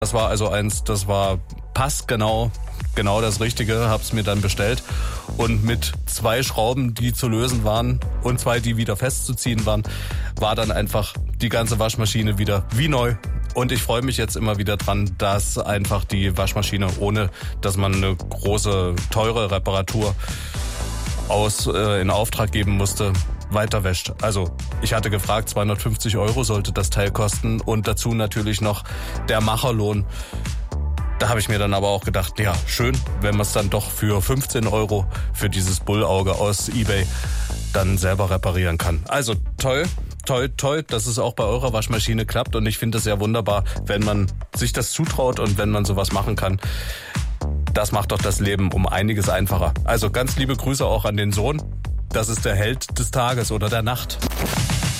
Das war also das war passgenau, genau das Richtige, hab's mir dann bestellt. Und mit 2 Schrauben, die zu lösen waren und 2, die wieder festzuziehen waren, war dann einfach die ganze Waschmaschine wieder wie neu. Und ich freue mich jetzt immer wieder dran, dass einfach die Waschmaschine, ohne dass man eine große, teure Reparatur in Auftrag geben musste, weiter wäscht. Also ich hatte gefragt, 250 € sollte das Teil kosten und dazu natürlich noch der Macherlohn. Da habe ich mir dann aber auch gedacht, ja, schön, wenn man es dann doch für 15 € für dieses Bullauge aus eBay dann selber reparieren kann. Also toll, dass es auch bei eurer Waschmaschine klappt und ich finde es ja wunderbar, wenn man sich das zutraut und wenn man sowas machen kann. Das macht doch das Leben um einiges einfacher. Also ganz liebe Grüße auch an den Sohn. Das ist der Held des Tages oder der Nacht.